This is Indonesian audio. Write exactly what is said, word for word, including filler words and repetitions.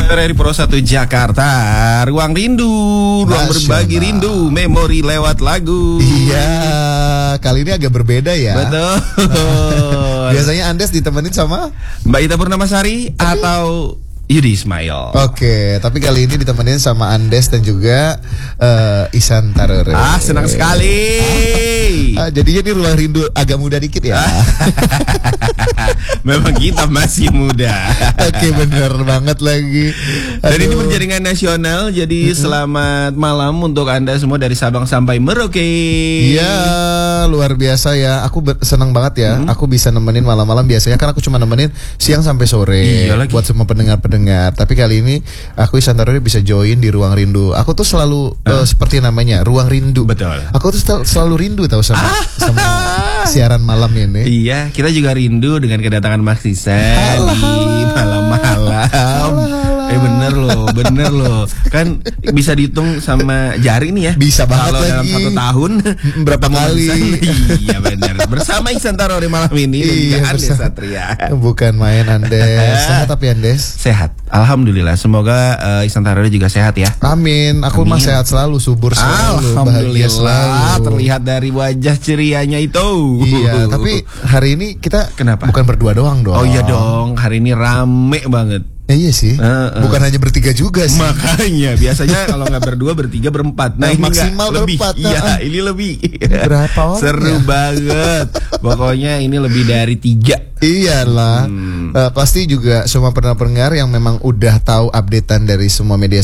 Dari Pro satu Jakarta, Ruang Rindu, ruang Nasional. berbagi rindu, memori lewat lagu. Iya, kali ini agak berbeda ya. Betul. Biasanya Andes ditemenin sama Mbak Ita Purnamasari atau Yudi Ismail. Oke, tapi kali ini ditemenin sama Andes dan juga uh, Ihsan Tarore. Ah, senang sekali. Ah, jadinya ini ruang rindu agak muda dikit ya. Memang kita masih muda. Oke, bener banget lagi. Dan ini Aduh. berjaringan nasional. Jadi mm-hmm. selamat malam untuk Anda semua dari Sabang sampai Merauke. Iya, luar biasa ya. Aku ber- senang banget ya. Mm-hmm. Aku bisa nemenin malam-malam. Biasanya kan aku cuma nemenin siang sampai sore. Iya lagi. Buat semua pendengar-pendengar. Tapi kali ini aku Ihsan Tarore bisa join di Ruang Rindu. Aku tuh selalu uh. Uh, seperti namanya Ruang Rindu. Betul. Aku tuh sel- selalu rindu tahu sama, ah. sama siaran malam ini. Iya, kita juga rindu dengan kedatangan Mas Ihsan di malam-malam. Eh bener loh, bener loh. Kan bisa dihitung sama jari nih ya. Bisa banget kalau lagi. dalam satu tahun berapa kali? Iya bener. Bersama Ihsan Tarore malam ini. Iya, Andes Satria. Bukan main Andes. Sehat tapi Andes? Sehat. Alhamdulillah. Semoga uh, Ihsan Tarore juga sehat ya. Amin. Aku mah sehat selalu, subur selalu, bahagia selalu. Terlihat dari wajah cerianya itu. Iya. Tapi hari ini kita kenapa? Bukan berdua doang dong. Oh iya dong. Hari ini rame banget. Eh, iya sih, uh, uh. bukan hanya bertiga juga sih. Makanya biasanya kalau nggak berdua bertiga berempat. Nah, nah ini maksimal lebih. berempat. Iya, uh. ini lebih. Berapa orang? Seru ya? banget. Pokoknya ini lebih dari tiga. Iyalah, hmm. uh, pasti juga semua pendengar yang memang udah tahu updatean dari semua media